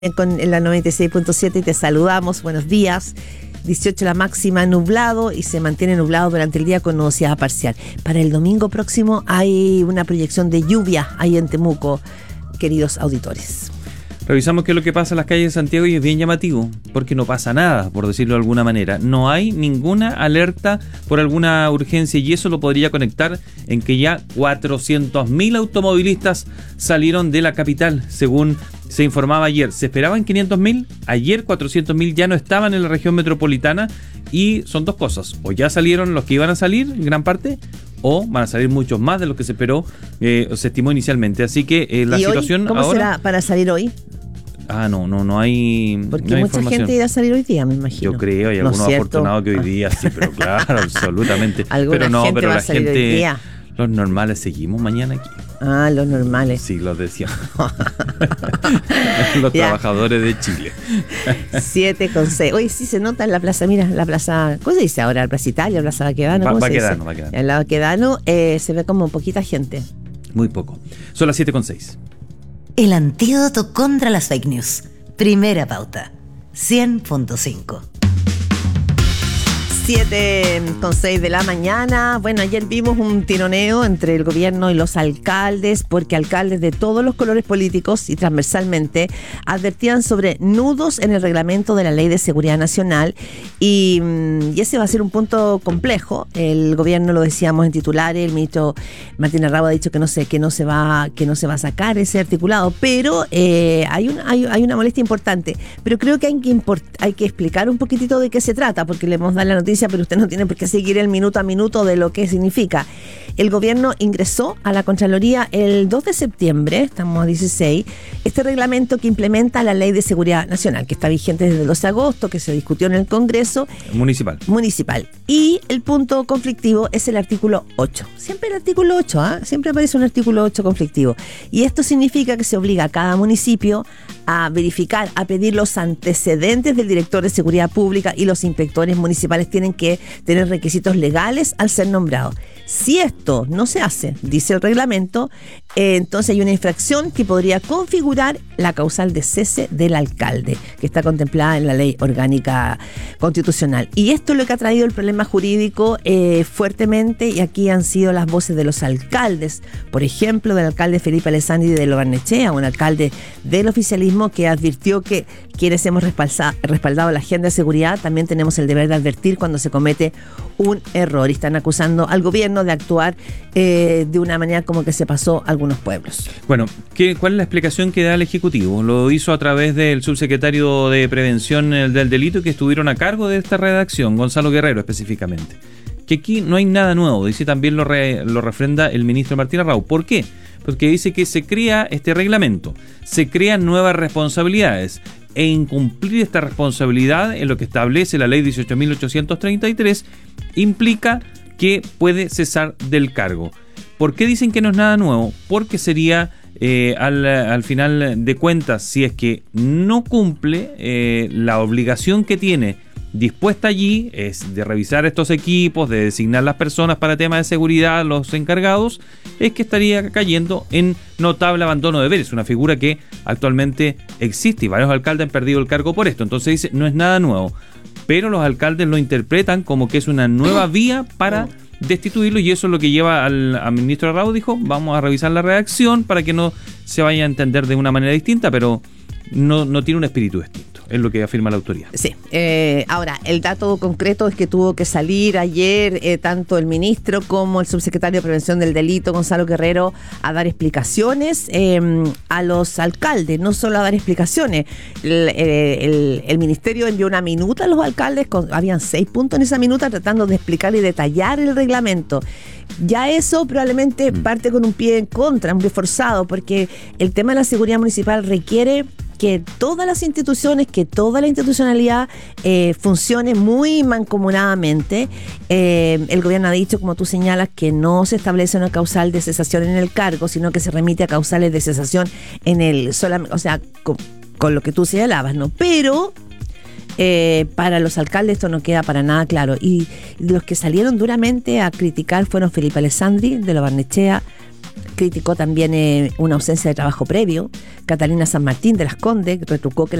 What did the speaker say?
En la 96.7 y te saludamos, buenos días. 18 la máxima, nublado y se mantiene nublado durante el día con nubosidad parcial. Para el domingo próximo hay una proyección de lluvia ahí en Temuco, queridos auditores. Revisamos qué es lo que pasa en las calles de Santiago y es bien llamativo, porque no pasa nada, por decirlo de alguna manera. No hay ninguna alerta por alguna urgencia y eso lo podría conectar en que ya 400.000 automovilistas salieron de la capital, según se informaba ayer. Se esperaban 500.000, ayer 400.000 ya no estaban en la región metropolitana y son dos cosas. O ya salieron los que iban a salir, en gran parte, o van a salir muchos más de los que se esperó, se estimó inicialmente. Así que la situación hoy, ¿cómo ahora será para salir hoy? No hay. Porque no hay mucha gente irá a salir hoy día, me imagino. Yo creo, hay algunos afortunados que hoy día sí, pero claro, absolutamente. Pero la gente, los normales seguimos mañana aquí. Los normales. Sí, los decíamos. Los trabajadores de Chile. 7:06. Hoy sí se nota en la plaza, mira, la plaza, ¿cómo se dice ahora? ¿La Plaza Italia, la Plaza Baquedano? Baquedano. En la Baquedano se ve como poquita gente. Muy poco. Son las 7:06. El antídoto contra las fake news. Primera pauta. 100.5. 7:06 de la mañana. Bueno, ayer vimos un tironeo entre el gobierno y los alcaldes, porque alcaldes de todos los colores políticos y transversalmente advertían sobre nudos en el reglamento de la Ley de Seguridad Nacional y ese va a ser un punto complejo. El gobierno, lo decíamos en titulares, el ministro Martín Arrabo ha dicho que no se va a sacar ese articulado, pero hay una molestia importante. Pero creo que hay que explicar un poquitito de qué se trata, porque le hemos dado la noticia, pero usted no tiene por qué seguir el minuto a minuto de lo que significa. El gobierno ingresó a la Contraloría el 2 de septiembre, estamos a 16, este reglamento que implementa la Ley de Seguridad Nacional, que está vigente desde el 12 de agosto, que se discutió en el Congreso Municipal. Y el punto conflictivo es el artículo 8. Siempre el artículo 8, siempre aparece un artículo 8 conflictivo. Y esto significa que se obliga a cada municipio a verificar, a pedir los antecedentes del director de seguridad pública, y los inspectores municipales tienen que tener requisitos legales al ser nombrados. Si esto no se hace, dice el reglamento, entonces hay una infracción que podría configurar la causal de cese del alcalde, que está contemplada en la Ley Orgánica Constitucional. Y esto es lo que ha traído el problema jurídico fuertemente, y aquí han sido las voces de los alcaldes, por ejemplo, del alcalde Felipe Alessandri de Lo Barnechea, un alcalde del oficialismo que advirtió que quienes hemos respaldado la agenda de seguridad también tenemos el deber de advertir cuando se comete un error, y están acusando al gobierno de actuar de una manera como que se pasó a algunos pueblos. Bueno, ¿cuál es la explicación que da el Ejecutivo? Lo hizo a través del subsecretario de Prevención del Delito, que estuvieron a cargo de esta redacción, Gonzalo Guerrero específicamente. Que aquí no hay nada nuevo, dice, también lo refrenda el ministro Martín Arrau. ¿Por qué? Porque dice que se crea este reglamento, se crean nuevas responsabilidades, e incumplir esta responsabilidad en lo que establece la ley 18.833 implica que puede cesar del cargo. ¿Por qué dicen que no es nada nuevo? Porque sería al final de cuentas, si es que no cumple la obligación que tiene dispuesta allí, es de revisar estos equipos, de designar las personas para temas de seguridad, los encargados, es que estaría cayendo en notable abandono de deberes, una figura que actualmente existe y varios alcaldes han perdido el cargo por esto. Entonces dice, no es nada nuevo, pero los alcaldes lo interpretan como que es una nueva vía para destituirlo, y eso es lo que lleva al ministro Arrau. Dijo, vamos a revisar la redacción para que no se vaya a entender de una manera distinta, pero no tiene un espíritu distinto. Es lo que afirma la autoridad. Sí. Ahora, el dato concreto es que tuvo que salir ayer tanto el ministro como el subsecretario de Prevención del Delito, Gonzalo Guerrero, a dar explicaciones a los alcaldes, no solo a dar explicaciones. El ministerio envió una minuta a los alcaldes, habían 6 puntos en esa minuta, tratando de explicar y detallar el reglamento. Ya eso probablemente parte con un pie en contra, un pie forzado, porque el tema de la seguridad municipal requiere que todas las instituciones, que toda la institucionalidad funcione muy mancomunadamente. El gobierno ha dicho, como tú señalas, que no se establece una causal de cesación en el cargo, sino que se remite a causales de cesación en el solamente, o sea, con lo que tú señalabas, ¿no? Pero para los alcaldes esto no queda para nada claro. Y los que salieron duramente a criticar fueron Felipe Alessandri de Lo Barnechea, criticó también una ausencia de trabajo previo. Catalina San Martín de Las Condes retrucó que